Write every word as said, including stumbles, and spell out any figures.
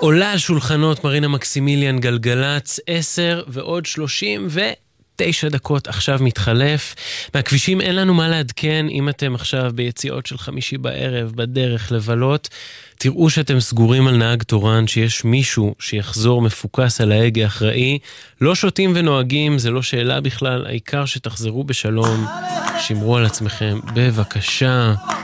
עולה על שולחנות מרינה מקסימיליאן גלגלץ, עשר ועוד שלושים ותשע דקות עכשיו מתחלף. מהכבישים אין לנו מה לעדכן. אם אתם עכשיו ביציאות של חמישי בערב בדרך לבלות, תראו שאתם סגורים על נהג תורן, שיש מישהו שיחזור מפוקס על ההגה אחראי. לא שותים ונוהגים, זה לא שאלה בכלל, העיקר שתחזרו בשלום. שמרו על עצמכם בבקשה.